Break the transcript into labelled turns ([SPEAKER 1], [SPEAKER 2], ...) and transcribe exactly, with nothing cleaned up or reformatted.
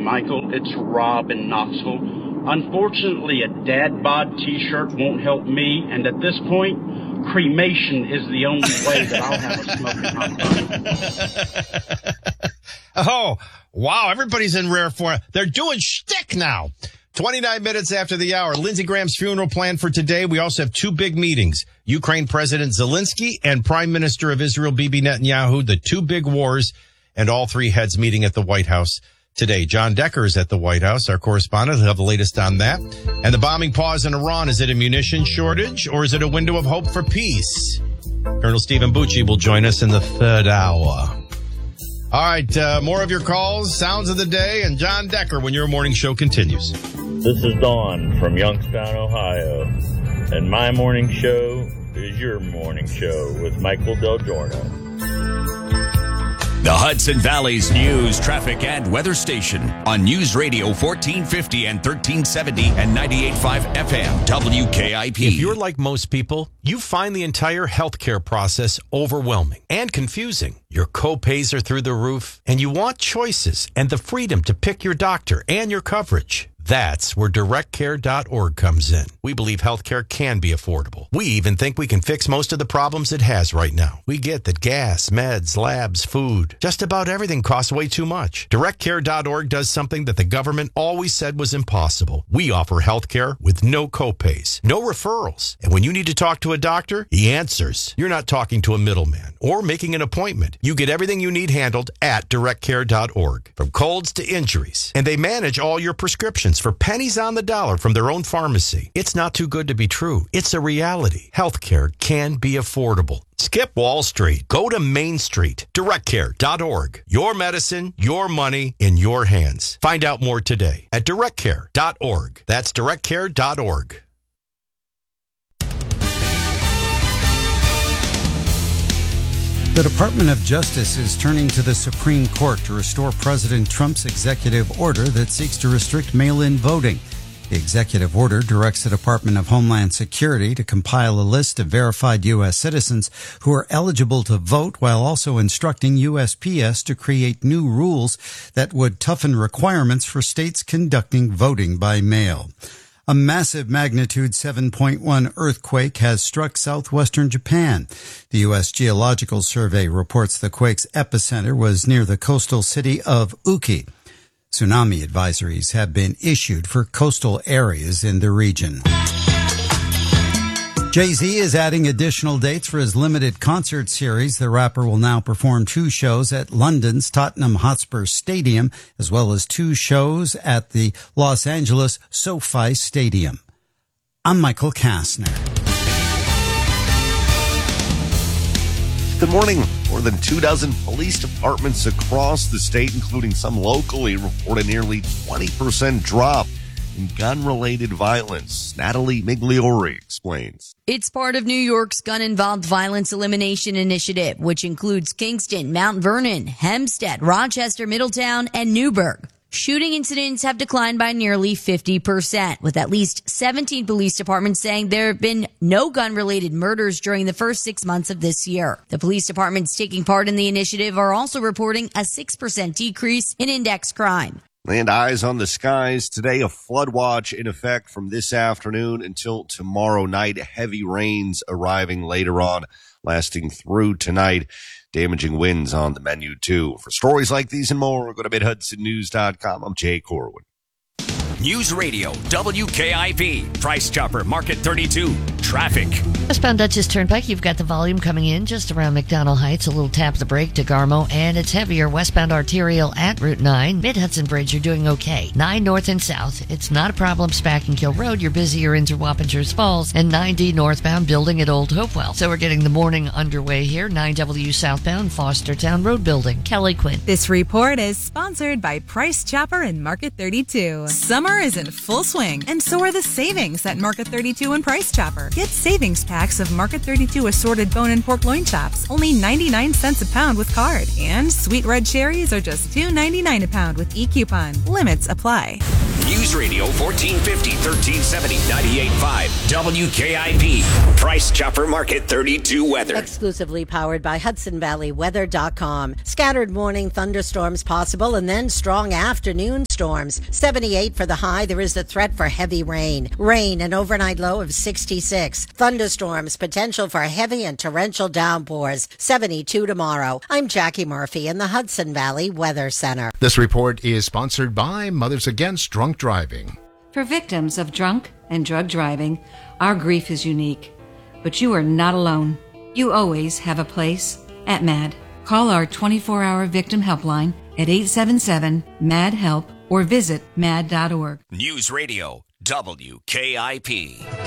[SPEAKER 1] Michael. It's Rob in Knoxville. Unfortunately, a dad bod t-shirt won't help me, and at this point, cremation is the only way that I'll have a smoking hot dog.
[SPEAKER 2] Oh, wow. Everybody's in rare form. They're doing shtick now. twenty-nine minutes after the hour. Lindsey Graham's funeral planned for today. We also have two big meetings. Ukraine President Zelensky and Prime Minister of Israel, Bibi Netanyahu, the two big wars, and all three heads meeting at the White House today. John Decker is at the White House, our correspondent. He'll have the latest on that. And the bombing pause in Iran, is it a munition shortage or is it a window of hope for peace? Colonel Stephen Bucci will join us in the third hour. All right, uh, more of your calls, sounds of the day, and John Decker when your morning show continues.
[SPEAKER 3] This is Dawn from Youngstown, Ohio, and my morning show is your morning show with Michael Del Giorno.
[SPEAKER 4] The Hudson Valley's news, traffic, and weather station on News Radio fourteen fifty and thirteen seventy and ninety-eight point five F M W K I P.
[SPEAKER 5] If you're like most people, you find the entire healthcare process overwhelming and confusing. Your co-pays are through the roof, and you want choices and the freedom to pick your doctor and your coverage. That's where direct care dot org comes in. We believe healthcare can be affordable. We even think we can fix most of the problems it has right now. We get that gas, meds, labs, food, just about everything costs way too much. direct care dot org does something that the government always said was impossible. We offer healthcare with no copays, no referrals. And when you need to talk to a doctor, he answers. You're not talking to a middleman or making an appointment. You get everything you need handled at direct care dot org, from colds to injuries. And they manage all your prescriptions for pennies on the dollar from their own pharmacy. It's not too good to be true. It's a reality. Healthcare can be affordable. Skip Wall Street. Go to Main Street. direct care dot org. Your medicine, your money in your hands. Find out more today at direct care dot org. That's direct care dot org.
[SPEAKER 6] The Department of Justice is turning to the Supreme Court to restore President Trump's executive order that seeks to restrict mail-in voting. The executive order directs the Department of Homeland Security to compile a list of verified U S citizens who are eligible to vote, while also instructing U S P S to create new rules that would toughen requirements for states conducting voting by mail. A massive magnitude seven point one earthquake has struck southwestern Japan. The U S Geological Survey reports the quake's epicenter was near the coastal city of Uki. Tsunami advisories have been issued for coastal areas in the region. Jay-Z is adding additional dates for his limited concert series. The rapper will now perform two shows at London's Tottenham Hotspur Stadium, as well as two shows at the Los Angeles SoFi Stadium. I'm Michael Kastner.
[SPEAKER 7] Good morning. More than two dozen police departments across the state, including some locally, report a nearly twenty percent drop in gun-related violence. Natalie Migliori explains.
[SPEAKER 8] It's part of New York's gun-involved violence elimination initiative, which includes Kingston, Mount Vernon, Hempstead, Rochester, Middletown, and Newburgh. Shooting incidents have declined by nearly fifty percent, with at least seventeen police departments saying there have been no gun-related murders during the first six months of this year. The police departments taking part in the initiative are also reporting a six percent decrease in index crime.
[SPEAKER 7] And eyes on the skies today, a flood watch in effect from this afternoon until tomorrow night. Heavy rains arriving later on, lasting through tonight. Damaging winds on the menu, too. For stories like these and more, go to mid hudson news dot com. I'm Jay Corwin.
[SPEAKER 4] News Radio, W K I P, Price Chopper, Market thirty-two, traffic.
[SPEAKER 9] Westbound Dutchess Turnpike, you've got the volume coming in just around McDonald Heights, a little tap of the brake to Garmo, and it's heavier westbound arterial at Route nine. Mid-Hudson Bridge, you're doing okay. nine north and south, it's not a problem. Spack-and-Kill Road, you're busier into Wappingers Falls, and nine D northbound, building at Old Hopewell. So we're getting the morning underway here. nine W southbound, Fostertown Road building. Kelly Quinn.
[SPEAKER 10] This report is sponsored by Price Chopper and Market thirty-two. Summer is in full swing, and so are the savings at Market thirty-two and Price Chopper. Get savings packs of Market thirty-two assorted bone and pork loin chops, only ninety-nine cents a pound with card. And sweet red cherries are just two ninety-nine a pound with e-coupon. Limits apply.
[SPEAKER 4] News Radio fourteen fifty, thirteen seventy, ninety-eight point five W K I P. Price Chopper Market thirty-two weather.
[SPEAKER 11] Exclusively powered by Hudson Valley Weather dot com. Scattered morning thunderstorms possible and then strong afternoon storms. seventy-eight for the high. There is the threat for heavy rain. Rain, an overnight low of sixty-six. Thunderstorms, potential for heavy and torrential downpours. seventy-two tomorrow. I'm Jackie Murphy in the Hudson Valley Weather Center.
[SPEAKER 12] This report is sponsored by Mothers Against Drunk Driving.
[SPEAKER 13] For victims of drunk and drug driving, our grief is unique. But you are not alone. You always have a place at MAD. Call our twenty-four hour victim helpline at eight seven seven, M A D, HELP or visit mad dot org.
[SPEAKER 4] News Radio W K I P.